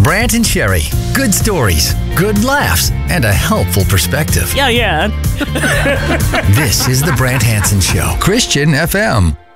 Brant and Sherry. Good stories, good laughs, and a helpful perspective. Yeah. This is the Brant Hansen Show. Christian FM.